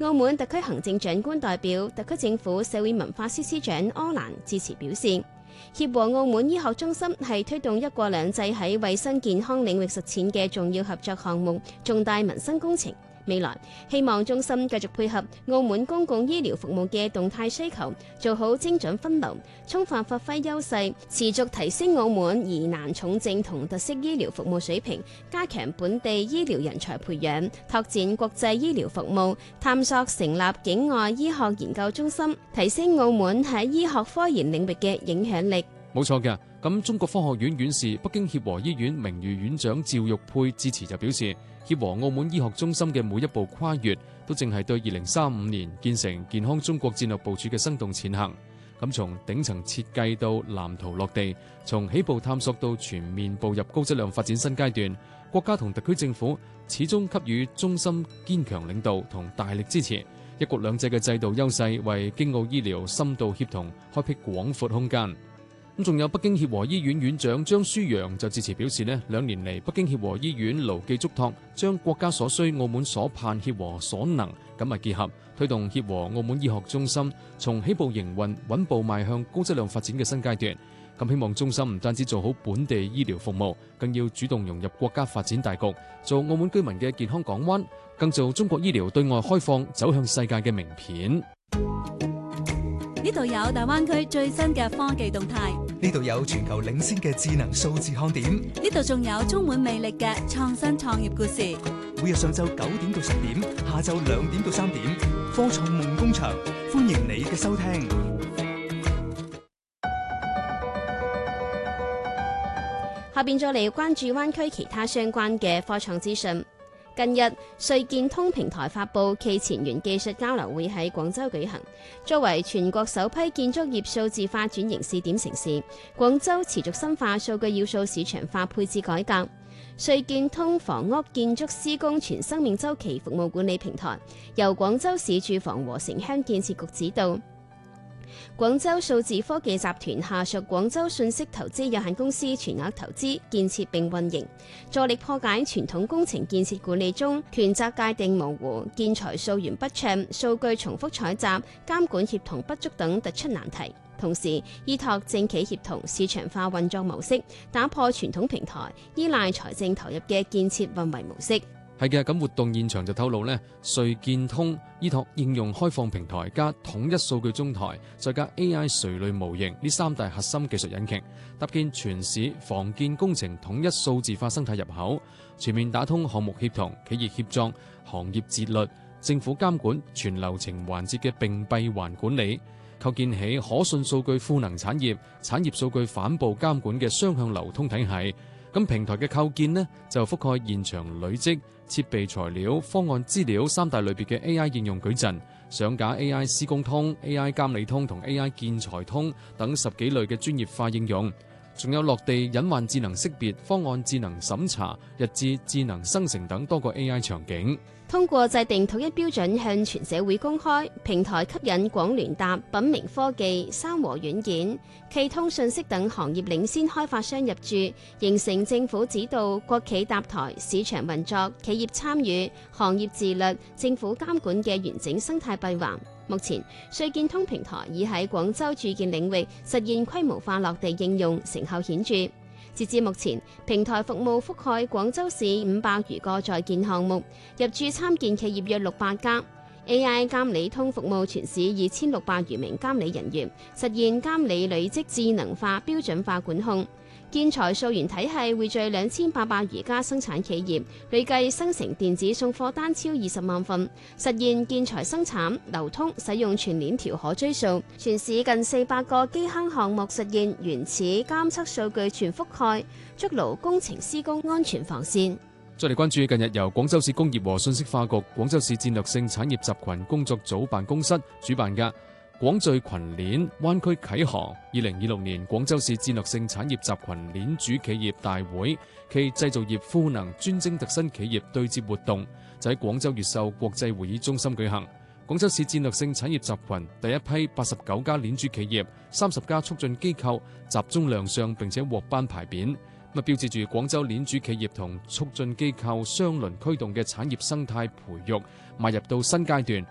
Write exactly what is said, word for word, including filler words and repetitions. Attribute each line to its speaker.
Speaker 1: 澳門特區行政長官代表、特區政府社會文化司司長柯蘭致辭表示，協和澳門醫學中心係推動一國兩制喺衛生健康領域實踐嘅重要合作項目、重大民生工程。未來希望中心繼續配合澳門公共醫療服務嘅動態需求，做好精準分流，充分發揮優勢，持續提升澳門疑難重症同特色醫療服務水平，加強本地醫療人才培養，拓展國際醫療服務，探索成立境外醫學研究中心，提升澳門喺醫學科研領域嘅影響力。
Speaker 2: 冇錯嘅，咁中國科學院院士、北京協和醫院名譽院長趙玉佩致辭就表示，協和澳門醫學中心嘅每一步跨越，都正係對二零三五年建成健康中國戰略部署嘅生動踐行。咁從頂層設計到藍圖落地，從起步探索到全面步入高質量發展新階段，國家同特區政府始終給予中心堅強領導同大力支持。一國兩制嘅制度優勢為京澳醫療深度協同開闢廣闊空間。咁仲有北京協和醫院院長張舒陽就致辭表示咧，兩年嚟北京協和醫院牢記囑託，將國家所需、澳門所盼、協和所能緊密結合，推動協和澳門醫學中心從起步營運穩步邁向高質量發展嘅新階段。咁希望中心唔單止做好本地醫療服務，更要主動融入國家發展大局，做澳門居民嘅健康港灣，更做中國醫療對外開放、走向世界嘅名片。
Speaker 3: 呢度有大灣區最新嘅科技動態，
Speaker 4: 呢度有全球領先嘅智能數字看點，
Speaker 3: 呢度仲有充滿魅力嘅創新創業故事。
Speaker 4: 每日上晝九點到十點，下晝兩點到三點，科創夢工場，歡迎你嘅收聽。
Speaker 1: 下邊再嚟關注灣區其他相關嘅科創資訊。近日，瑞建通平台發布暨前沿技術交流會喺廣州舉行。作為全國首批建築業數字化轉型試點城市，廣州持續深化數據要素市場化配置改革。瑞建通房屋建築施工全生命週期服務管理平台，由廣州市住房和城鄉建設局指導。廣州數字科技集團下屬廣州信息投資有限公司全額投資建設並運營，助力破解傳統工程建設管理中權責界定模糊、建材溯源不暢、數據重複採集、監管協同不足等突出難題。同時，依託政企協同市場化運作模式，打破傳統平台依賴財政投入嘅建設運維模式。
Speaker 2: 係嘅，咁活動現場就透露呢，瑞建通依託應用開放平台加統一數據中台，再加 A I 垂類模型呢三大核心技術引擎，搭建全市房建工程統一數字化生態入口，全面打通項目協同、企業協作、行業自律、政府監管全流程環節嘅並閉環管理，構建起可信數據賦能產業、產業數據反哺監管嘅雙向流通體系。咁平台嘅構建呢，就覆蓋現場累積、設備材料、方案資料三大類別嘅 A I 應用矩陣，上架 A I 施工通、A I 監理通同 A I 建材通等十幾類嘅專業化應用，仲有落地隱患智能識別、方案智能審查、日誌智能生成等多個 A I 場景。
Speaker 1: 通過制定統一標準向全社會公開，平台吸引廣聯達、品明科技、三和軟件、企通信息等行業領先開發商入駐，形成政府指導、國企搭台、市場運作、企業參與、行業自律、政府監管嘅完整生態閉環。目前，瑞建通平台已喺廣州住建領域實現規模化落地應用，成效顯著。截至目前，平台服務覆蓋廣州市五百餘個在建項目，入駐參建企業約六百家。A I 監理通服務全市二千六百餘名監理人員，實現監理累積智能化、標準化管控。建材溯源體系匯聚兩千八百餘家生產企業，累計生成電子送貨單超二十萬份，實現建材生產、流通、使用全鏈條可追溯。全市近四百個基坑項目實現原始監測數據全覆蓋，築牢工程施工安全防線。
Speaker 2: 再嚟關注近日由廣州市工業和信息化局、廣州市戰略性產業集群工作組辦公室主辦嘅廣聚群鏈灣區啟航二零二六年廣州市戰略性產業集群鏈主企業大會暨製造業賦能專精特新企業對接活動，就喺廣州越秀國際會議中心舉行。廣州市戰略性產業集群第一批八十九家鏈主企業、三十家促進機構集中亮相並且獲頒牌匾，咁標誌住廣州鏈主企業同促進機構雙輪驅動嘅產業生態培育邁入到新階段。